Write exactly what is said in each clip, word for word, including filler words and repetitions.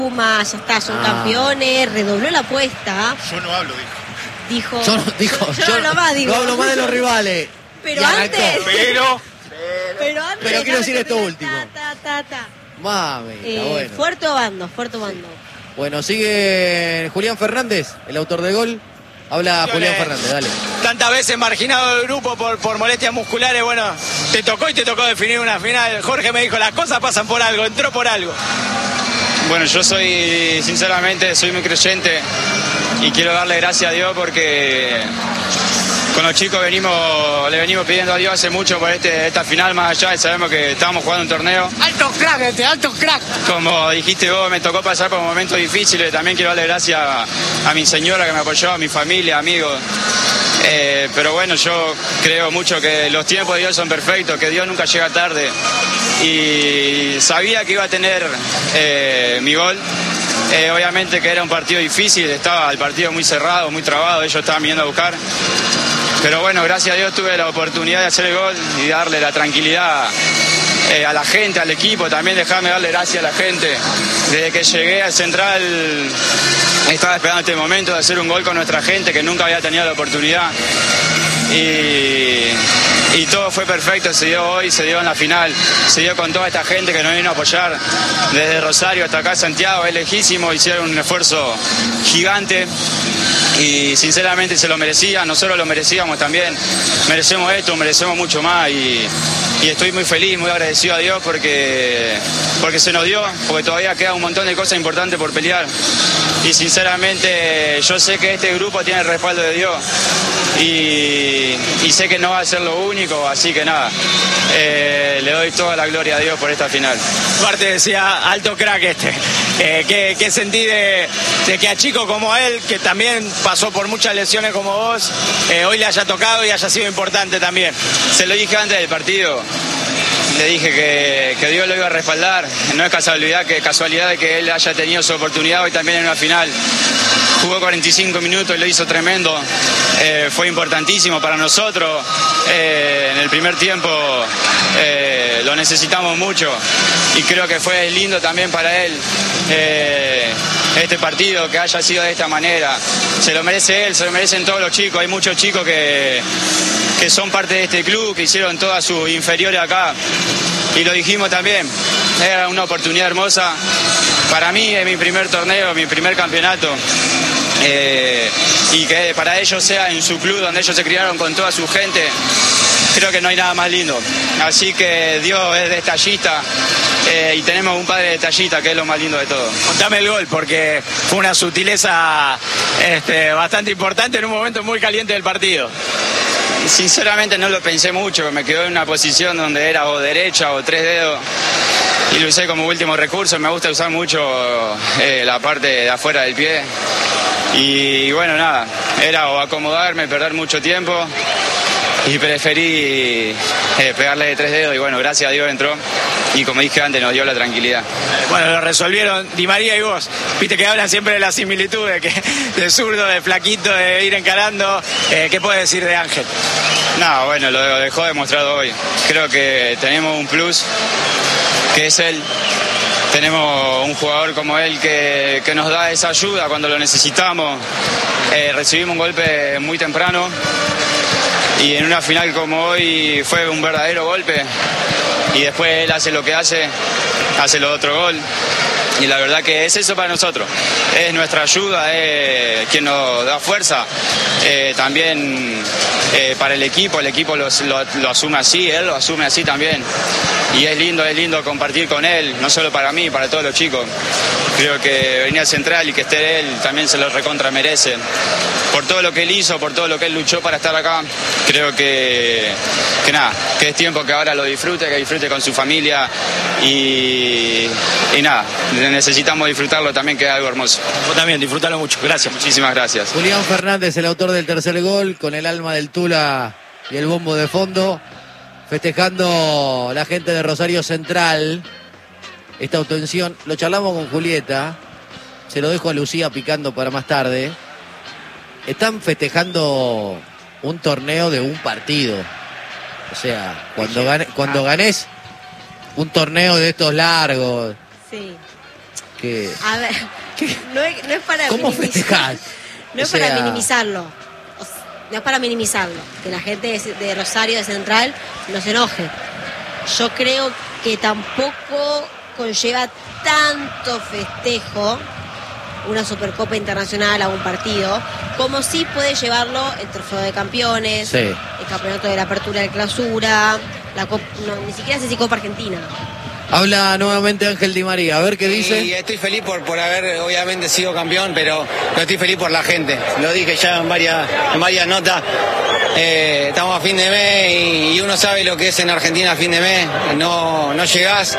Pumas, ya está, son Ah. campeones, redobló la apuesta. Yo no hablo, dijo. Dijo, Yo, no- dijo, yo no hablo más, digo. no hablo más de los rivales. Pero Y arrancó. antes, Pero, pero antes. Pero quiero no, decir esto ta, último. ta, ta, ta. Mami, Eh, está bueno. Fuerte Obando, fuerte Obando. Bueno, sigue Julián Fernández, el autor del gol. Habla Julián Fernández, dale. Tantas veces marginado del grupo por, por molestias musculares, bueno, te tocó y te tocó definir una final. Jorge me dijo, las cosas pasan por algo, entró por algo. Bueno, yo soy, sinceramente, soy muy creyente y quiero darle gracias a Dios porque con los chicos venimos, le venimos pidiendo a Dios hace mucho por este, esta final, más allá de sabemos que estábamos jugando un torneo. Alto crack este, alto crack. Como dijiste vos, me tocó pasar por momentos difíciles. También quiero darle gracias a, a mi señora que me apoyó, a mi familia, amigos. Eh, pero bueno, yo creo mucho que los tiempos de Dios son perfectos, que Dios nunca llega tarde. Y sabía que iba a tener eh, mi gol. Eh, obviamente que era un partido difícil, estaba el partido muy cerrado, muy trabado, ellos estaban viniendo a buscar. Pero bueno, gracias a Dios tuve la oportunidad de hacer el gol y darle la tranquilidad eh, a la gente, al equipo, también dejarme darle gracias a la gente. Desde que llegué al Central estaba esperando este momento de hacer un gol con nuestra gente que nunca había tenido la oportunidad. Y, y todo fue perfecto, se dio hoy, se dio en la final, se dio con toda esta gente que nos vino a apoyar desde Rosario hasta acá Santiago, es lejísimo, hicieron un esfuerzo gigante y sinceramente se lo merecían, nosotros lo merecíamos también, merecemos esto, merecemos mucho más y, y estoy muy feliz, muy agradecido a Dios porque, porque se nos dio, porque todavía queda un montón de cosas importantes por pelear y sinceramente yo sé que este grupo tiene el respaldo de Dios y, y sé que no va a ser lo único, así que nada, eh, le doy toda la gloria a Dios por esta final. Aparte decía, alto crack este. Eh, ¿qué, ¿Qué sentí de, de que a chico como él, que también pasó por muchas lesiones como vos, eh, hoy le haya tocado y haya sido importante también? Se lo dije antes del partido, le dije que, que Dios lo iba a respaldar, no es casualidad que, casualidad de que él haya tenido su oportunidad hoy también en una final. Jugó cuarenta y cinco minutos y lo hizo tremendo, eh, fue importantísimo para nosotros, eh, en el primer tiempo eh, lo necesitamos mucho y creo que fue lindo también para él eh, este partido, que haya sido de esta manera. Se lo merece él, se lo merecen todos los chicos, hay muchos chicos que, que son parte de este club, que hicieron todas sus inferiores acá y lo dijimos también, era una oportunidad hermosa. Para mí es mi primer torneo, mi primer campeonato. Eh, y que para ellos sea en su club donde ellos se criaron con toda su gente, creo que no hay nada más lindo. Así que Dios es detallista eh, y tenemos un padre detallista, que es lo más lindo de todo. Contame el gol, porque fue una sutileza este, bastante importante en un momento muy caliente del partido. Sinceramente no lo pensé mucho, me quedó en una posición donde era o derecha o tres dedos y lo usé como último recurso. Me gusta usar mucho eh, la parte de afuera del pie y bueno, nada, era o acomodarme, perder mucho tiempo y preferí eh, pegarle de tres dedos y bueno, gracias a Dios entró y como dije antes nos dio la tranquilidad. Bueno, lo resolvieron Di María y vos. Viste que hablan siempre de las similitudes, que de zurdo, de flaquito, de ir encarando. Eh, ¿Qué puedes decir de Ángel? No, bueno, lo dejó demostrado hoy. Creo que tenemos un plus, que es él. Tenemos un jugador como él que, que nos da esa ayuda cuando lo necesitamos. Eh, recibimos un golpe muy temprano y en una final como hoy fue un verdadero golpe y después él hace lo que hace, hace lo otro gol y la verdad que es eso para nosotros, es nuestra ayuda, es quien nos da fuerza, eh, también eh, para el equipo, el equipo lo, lo, lo asume así, él lo asume así también y es lindo, es lindo compartir con él, no solo para mí, para todos los chicos. Creo que venir al Central y que esté él también se lo recontra merece. Por todo lo que él hizo, por todo lo que él luchó para estar acá, creo que, que nada, que es tiempo que ahora lo disfrute, que disfrute con su familia y, y nada, necesitamos disfrutarlo también, que es algo hermoso. Vos también, disfrútalo mucho, gracias. Muchísimas gracias. Julián Fernández, el autor del tercer gol, con el alma del Tula y el bombo de fondo, festejando la gente de Rosario Central esta obtención. Lo charlamos con Julieta, se lo dejo a Lucía picando para más tarde. Están festejando un torneo de un partido. O sea, cuando, gane, cuando ganés un torneo de estos largos, Sí. que... A ver, no es, no es para ¿Cómo minimizar. festejás? No es O sea- para minimizarlo. O sea, no es para minimizarlo. Que la gente de, de Rosario, de Central, no se enoje. Yo creo que tampoco conlleva tanto festejo una Supercopa Internacional a un partido, como sí puede llevarlo el Trofeo de Campeones, Sí. el Campeonato de la Apertura de Clausura, la Copa, no, ni siquiera sé si Copa Argentina. Habla nuevamente Ángel Di María, a ver qué Y dice. estoy feliz por, por haber obviamente sido campeón, pero, pero estoy feliz por la gente. Lo dije ya en varias, en varias notas. Eh, estamos a fin de mes y, y uno sabe lo que es en Argentina a fin de mes. No, no llegás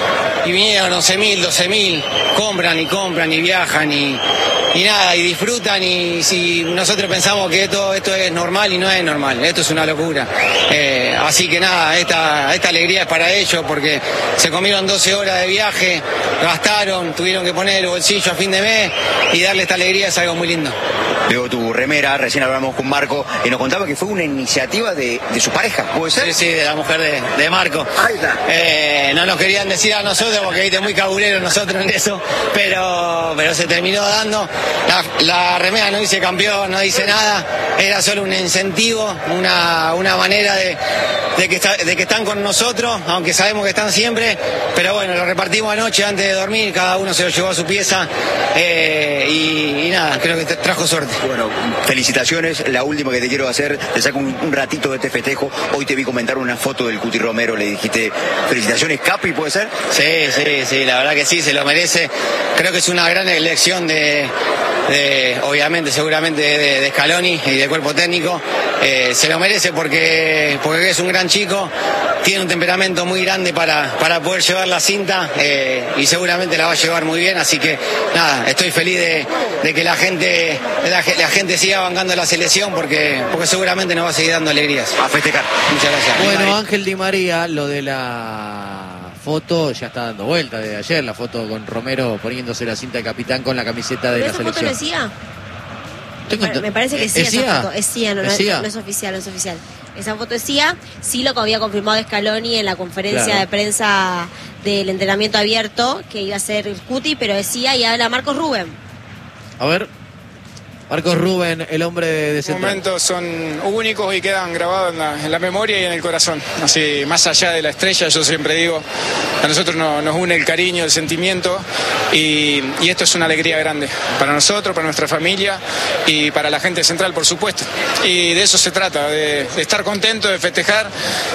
y vinieron once mil, doce mil, compran y compran y viajan y, y nada, y disfrutan. Y si nosotros pensamos que esto, esto es normal y no es normal, esto es una locura. Eh, así que nada, esta, esta alegría es para ellos porque se comieron doce horas de viaje, gastaron, tuvieron que poner el bolsillo a fin de mes y darle esta alegría es algo muy lindo. Veo tu remera, recién hablamos con Marco y nos contaba que fue una iniciativa de, de su pareja, ¿puede ser? Sí, sí, de la mujer de, de Marco. Ahí está. Eh, no nos querían decir a nosotros porque viste muy cabuleros nosotros en eso, pero, pero se terminó dando. La, la remera no dice campeón, no dice nada, era solo un incentivo, una, una manera de, de, que está, de que están con nosotros, aunque sabemos que están siempre, pero bueno, lo repartimos anoche antes de dormir, cada uno se lo llevó a su pieza eh, y, y nada, creo que te trajo suerte. Bueno, felicitaciones. La última que te quiero hacer, te saco un, un ratito de este festejo. Hoy te vi comentar una foto del Cuti Romero, le dijiste felicitaciones, Capi, ¿puede ser? Sí, sí, sí, la verdad que sí, se lo merece. Creo que es una gran elección de, de obviamente, seguramente de, de Scaloni y de cuerpo técnico. Eh, se lo merece porque, porque es un gran chico, tiene un temperamento muy grande para, para poder llevar la cinta eh, y seguramente la va a llevar muy bien, así que nada, estoy feliz de, de que la gente, la, la gente siga bancando la selección porque, porque seguramente nos va a seguir dando alegrías. A festejar. Muchas gracias. Bueno, Ángel Di María, lo de la foto ya está dando vuelta desde ayer, la foto con Romero poniéndose la cinta de capitán con la camiseta de ¿Pero la esa foto selección. lo decía? Tengo ento- Me parece que sí, ¿Es esa C I A? foto. Es C I A, no, no ¿Es es, C I A? no es oficial, no es oficial. Esa foto es C I A, sí lo que había confirmado Scaloni en la conferencia Claro. de prensa del entrenamiento abierto, que iba a ser el Cuti, pero es C I A y habla Marcos Rubén. A ver, Marcos Rubén, el hombre de Los Central. momentos son únicos y quedan grabados en la, en la memoria y en el corazón. Así, más allá de la estrella, yo siempre digo, a nosotros no- nos une el cariño, el sentimiento y, y esto es una alegría grande para nosotros, para nuestra familia y para la gente de Central, por supuesto. Y de eso se trata, de, de estar contento, de festejar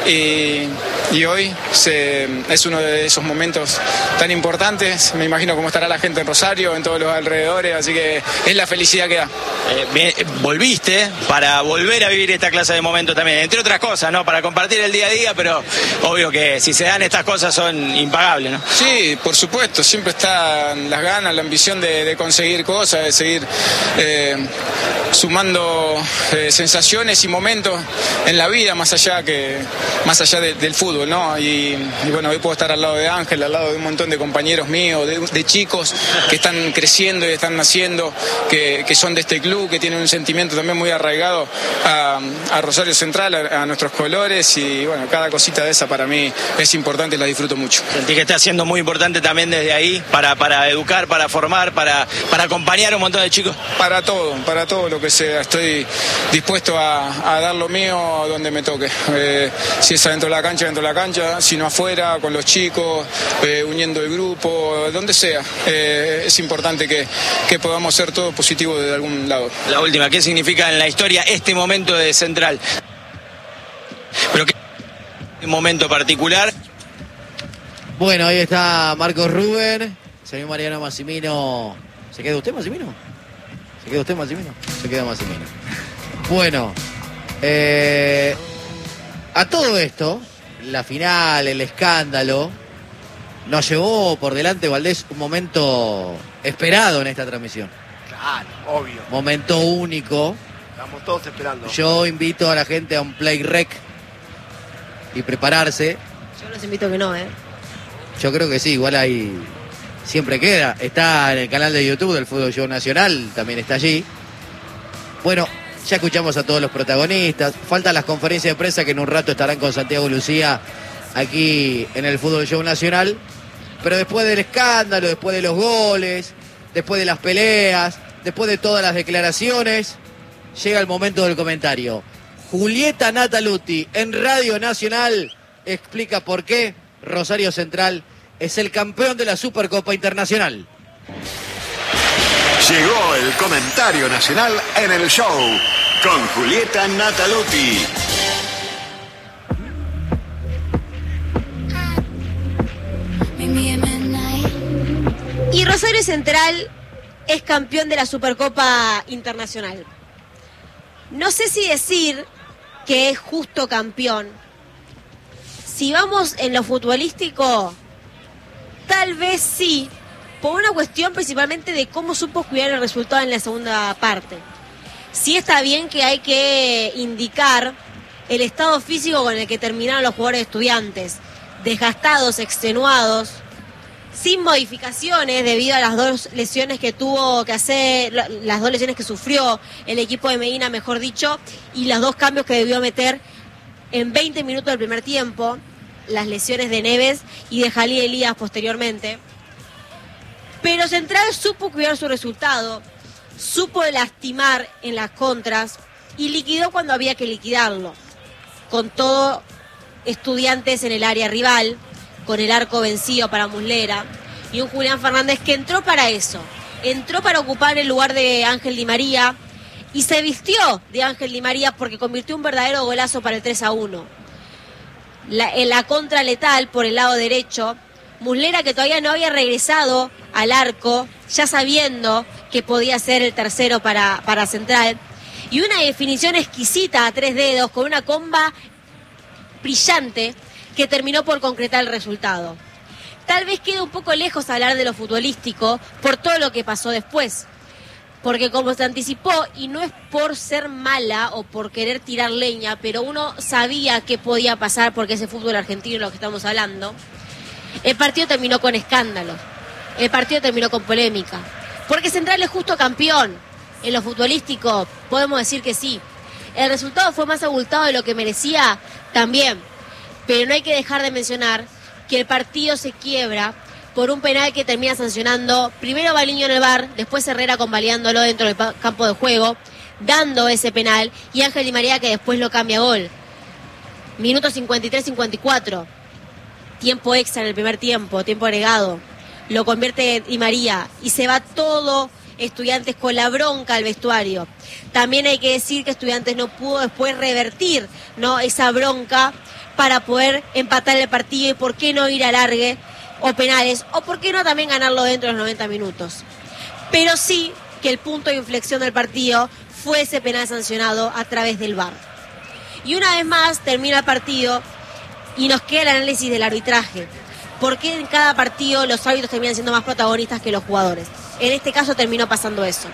y, y hoy se, es uno de esos momentos tan importantes. Me imagino cómo estará la gente en Rosario, en todos los alrededores, así que es la felicidad que da. Eh, bien, eh, volviste para volver a vivir esta clase de momentos también, entre otras cosas, ¿no? Para compartir el día a día, pero obvio que si se dan estas cosas son impagables, ¿no? Sí, por supuesto, siempre están las ganas, la ambición de, de conseguir cosas, de seguir eh, sumando eh, sensaciones y momentos en la vida, más allá que más allá de- del fútbol, ¿no? Y, y bueno, hoy puedo estar al lado de Ángel, al lado de un montón de compañeros míos, de, de chicos que están creciendo y están naciendo, que, que son de este club, que tienen un sentimiento también muy arraigado a, a Rosario Central, a, a nuestros colores y bueno, cada cosita de esa para mí es importante y la disfruto mucho. Sentí que está siendo muy importante también desde ahí para, para educar, para formar, para, para acompañar a un montón de chicos. Para todo, para todo lo que sea. Estoy dispuesto a, a dar lo mío donde me toque. Eh, si es adentro de la cancha, dentro de la cancha, si no afuera, con los chicos, eh, uniendo el grupo, donde sea. Eh, es importante que, que podamos ser todos positivos desde algún lado. La última, ¿qué significa en la historia este momento de Central? Pero qué un momento particular. Bueno, ahí está Marcos Rubén. Señor Mariano Massimino. ¿Se queda usted, Massimino? ¿Se queda usted, Massimino? Se queda Massimino. Bueno, eh, a todo esto, la final, el escándalo, nos llevó por delante, Valdés, un momento esperado en esta transmisión. Claro, obvio. Momento único. Estamos todos esperando. Yo invito a la gente a un play rec y prepararse. Yo los invito a que no, ¿eh? Yo creo que sí, igual ahí siempre queda. Está en el canal de YouTube del Fútbol Show Nacional, también está allí. Bueno, ya escuchamos a todos los protagonistas. Faltan las conferencias de prensa que en un rato estarán con Santiago Lucía aquí en el Fútbol Show Nacional. Pero después del escándalo, después de los goles, después de las peleas, después de todas las declaraciones, llega el momento del comentario. Julieta Nataluti en Radio Nacional explica por qué Rosario Central es el campeón de la Supercopa Internacional. Llegó el comentario nacional en el show con Julieta Nataluti. Y Rosario Central es campeón de la Supercopa Internacional. No sé si decir que es justo campeón. Si vamos en lo futbolístico, tal vez sí, por una cuestión principalmente de cómo supo cuidar el resultado en la segunda parte. Sí está bien que hay que indicar el estado físico con el que terminaron los jugadores Estudiantes, desgastados, extenuados, sin modificaciones debido a las dos lesiones que tuvo que hacer, las dos lesiones que sufrió el equipo de Medina, mejor dicho, y los dos cambios que debió meter en veinte minutos del primer tiempo, las lesiones de Neves y de Jalí Elías posteriormente. Pero Central supo cuidar su resultado, supo lastimar en las contras y liquidó cuando había que liquidarlo, con todo Estudiantes en el área rival, con el arco vencido para Muslera, y un Julián Fernández que entró para eso, entró para ocupar el lugar de Ángel Di María, y se vistió de Ángel Di María porque convirtió un verdadero golazo para el tres a uno. La, en la contra letal por el lado derecho, Muslera, que todavía no había regresado al arco, ya sabiendo que podía ser el tercero para, para Central, y una definición exquisita a tres dedos, con una comba brillante, que terminó por concretar el resultado. Tal vez quede un poco lejos hablar de lo futbolístico por todo lo que pasó después, porque como se anticipó, y no es por ser mala o por querer tirar leña, pero uno sabía que podía pasar porque ese fútbol argentino es lo que estamos hablando, el partido terminó con escándalos, el partido terminó con polémica, porque Central es justo campeón. En lo futbolístico podemos decir que sí. El resultado fue más abultado de lo que merecía también. Pero no hay que dejar de mencionar que el partido se quiebra por un penal que termina sancionando primero Baliño en el V A R, después Herrera convalidándolo dentro del campo de juego, dando ese penal, y Ángel Di María que después lo cambia a gol. Minuto cincuenta y tres cincuenta y cuatro, tiempo extra en el primer tiempo, tiempo agregado, lo convierte Di María y se va todo Estudiantes con la bronca al vestuario. También hay que decir que Estudiantes no pudo después revertir, ¿no?, esa bronca para poder empatar el partido y por qué no ir a alargue o penales, o por qué no también ganarlo dentro de los noventa minutos. Pero sí que el punto de inflexión del partido fue ese penal sancionado a través del V A R. Y una vez más termina el partido y nos queda el análisis del arbitraje. ¿Por qué en cada partido los árbitros terminan siendo más protagonistas que los jugadores? En este caso terminó pasando eso.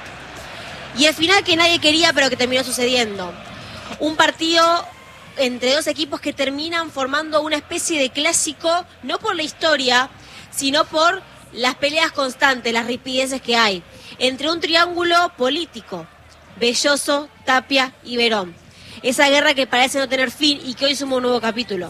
Y el final que nadie quería, pero que terminó sucediendo. Un partido entre dos equipos que terminan formando una especie de clásico, no por la historia, sino por las peleas constantes, las rispideces que hay, entre un triángulo político, Belloso, Tapia y Verón. Esa guerra que parece no tener fin y que hoy suma un nuevo capítulo.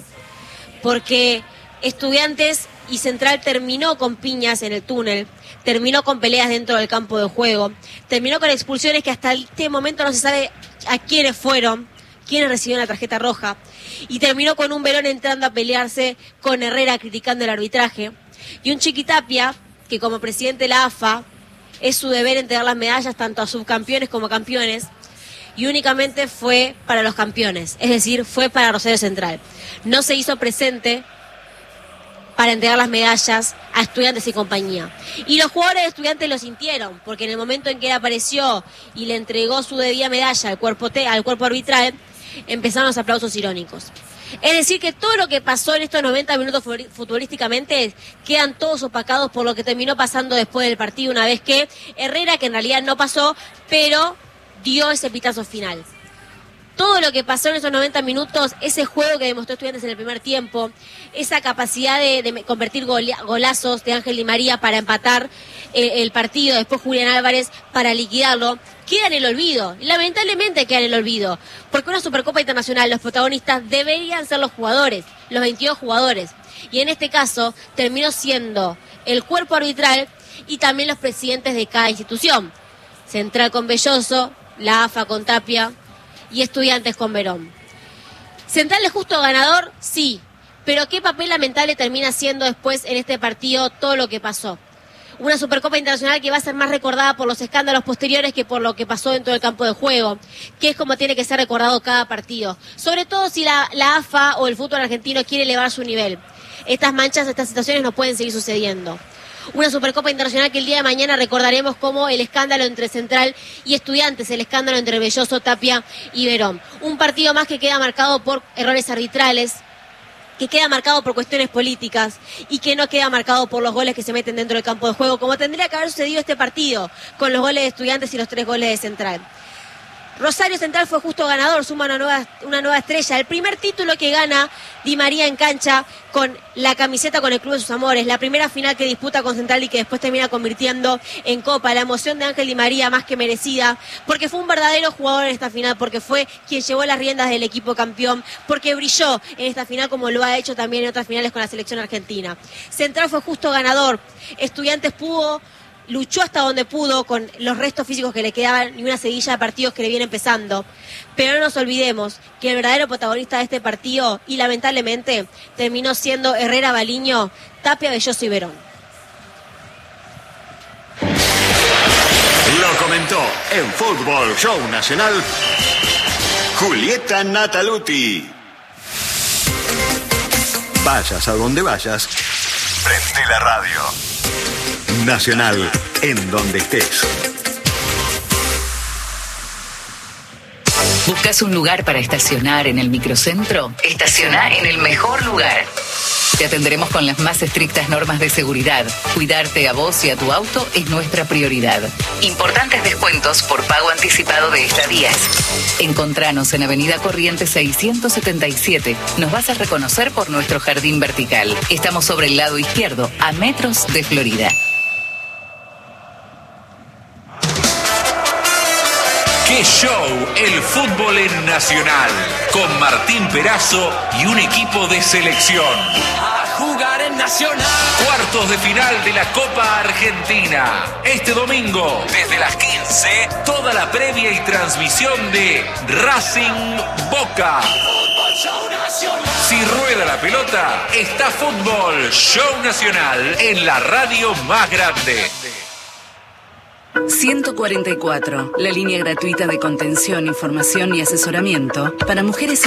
Porque Estudiantes y Central terminó con piñas en el túnel, terminó con peleas dentro del campo de juego, terminó con expulsiones que hasta este momento no se sabe a quiénes fueron, quiénes recibieron la tarjeta roja, y terminó con un Verón entrando a pelearse con Herrera criticando el arbitraje, y un Chiquitapia que como presidente de la A F A es su deber entregar las medallas tanto a subcampeones como a campeones, y únicamente fue para los campeones, es decir, fue para Rosario Central. No se hizo presente para entregar las medallas a Estudiantes y compañía. Y los jugadores de Estudiantes lo sintieron, porque en el momento en que él apareció y le entregó su debida medalla al cuerpo, te, al cuerpo arbitral, empezaron los aplausos irónicos. Es decir, que todo lo que pasó en estos noventa minutos futbolísticamente quedan todos opacados por lo que terminó pasando después del partido, una vez que Herrera, que en realidad no pasó, pero dio ese pitazo final. Todo lo que pasó en esos noventa minutos, ese juego que demostró Estudiantes en el primer tiempo, esa capacidad de, de convertir gol, golazos de Ángel Di María para empatar el, el partido, después Julián Álvarez para liquidarlo, queda en el olvido. Lamentablemente queda en el olvido, porque una Supercopa Internacional, los protagonistas deberían ser los jugadores, los veintidós jugadores. Y en este caso terminó siendo el cuerpo arbitral y también los presidentes de cada institución. Central con Belloso, la A F A con Tapia y Estudiantes con Verón. ¿Central es justo ganador? Sí. Pero qué papel lamentable termina siendo después en este partido todo lo que pasó. Una Supercopa Internacional que va a ser más recordada por los escándalos posteriores que por lo que pasó dentro del campo de juego, que es como tiene que ser recordado cada partido. Sobre todo si la, la A F A o el fútbol argentino quiere elevar su nivel. Estas manchas, estas situaciones no pueden seguir sucediendo. Una Supercopa Internacional que el día de mañana recordaremos como el escándalo entre Central y Estudiantes, el escándalo entre Belloso, Tapia y Verón. Un partido más que queda marcado por errores arbitrales, que queda marcado por cuestiones políticas y que no queda marcado por los goles que se meten dentro del campo de juego, como tendría que haber sucedido este partido, con los goles de Estudiantes y los tres goles de Central. Rosario Central fue justo ganador, suma una nueva, una nueva estrella. El primer título que gana Di María en cancha con la camiseta con el club de sus amores. La primera final que disputa con Central y que después termina convirtiendo en Copa. La emoción de Ángel Di María más que merecida, porque fue un verdadero jugador en esta final, porque fue quien llevó las riendas del equipo campeón, porque brilló en esta final como lo ha hecho también en otras finales con la selección argentina. Central fue justo ganador. Estudiantes pudo... luchó hasta donde pudo con los restos físicos que le quedaban y una seguilla de partidos que le viene empezando. Pero no nos olvidemos que el verdadero protagonista de este partido, y lamentablemente, terminó siendo Herrera, Baliño, Tapia, Belloso y Verón. Lo comentó en Fútbol Show Nacional Julieta Nataluti. Vayas a donde vayas, prende la radio. Nacional, en donde estés. ¿Buscas un lugar para estacionar en el microcentro? Estaciona en el mejor lugar. Te atenderemos con las más estrictas normas de seguridad. Cuidarte a vos y a tu auto es nuestra prioridad. Importantes descuentos por pago anticipado de estadías. Encontranos en Avenida Corrientes seiscientos setenta y siete. Nos vas a reconocer por nuestro jardín vertical. Estamos sobre el lado izquierdo, a metros de Florida. ¡Qué show! El fútbol en Nacional, con Martín Perazo y un equipo de selección. A jugar en Nacional. Cuartos de final de la Copa Argentina. Este domingo, desde las quince, toda la previa y transmisión de Racing Boca. Si rueda la pelota, está Fútbol Show Nacional en la radio más grande. ciento cuarenta y cuatro, la línea gratuita de contención, información y asesoramiento para mujeres